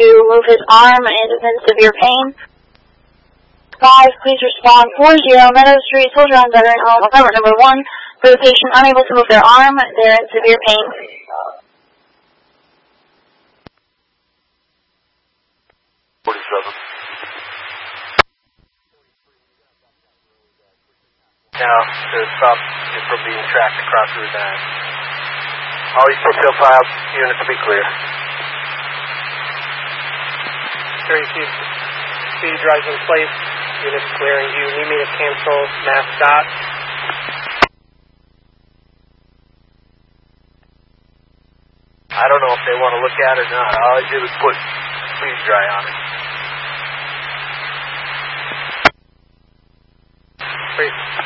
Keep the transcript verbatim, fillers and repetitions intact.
to move his arm and is in severe pain. five, please respond. four zero, Meadow Street, Soldier on Veteran Home, apartment number one, for the patient unable to move their arm. They're in severe pain. forty-seven. Now, to stop it from being tracked across Route nine. All these still filed units to be clear. thirty-two, speed drives in place, units clearing. Do you need me to cancel mass dot? I don't know if they want to look at it or not. All I did was put freeze dry on it. Great.